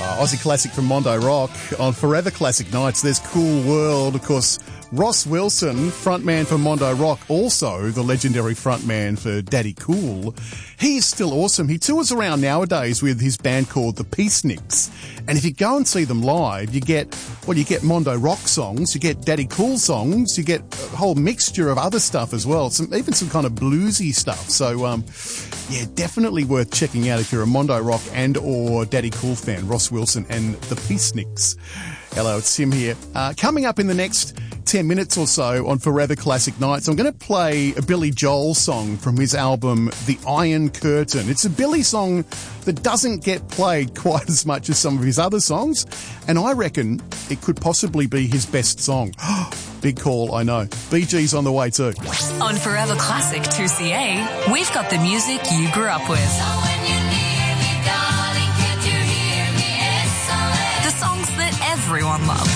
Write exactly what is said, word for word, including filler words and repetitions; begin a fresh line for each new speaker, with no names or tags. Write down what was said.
Aussie classic from Mondo Rock on Forever Classic Nights. There's Cool World. Of course, Ross Wilson, frontman for Mondo Rock, also the legendary frontman for Daddy Cool. He is still awesome. He tours around nowadays with his band called the Peaceniks. And if you go and see them live, you get, well, you get Mondo Rock songs, you get Daddy Cool songs, you get a whole mixture of other stuff as well, some even some kind of bluesy stuff. So, um, yeah, definitely worth checking out if you're a Mondo Rock and or Daddy Cool fan. Ross Wilson and the Peaceniks. Hello, it's Tim here. Uh, coming up in the next ten minutes or so on Forever Classic Nights, I'm going to play a Billy Joel song from his album The Iron Curtain. It's a Billy song that doesn't get played quite as much as some of his other songs, and I reckon it could possibly be his best song. Big call, I know. Bee Gees on the way too.
On Forever Classic two C A, we've got the music you grew up with.
So when you're near me, darling, can't you hear me? S O S.
The songs that everyone loves.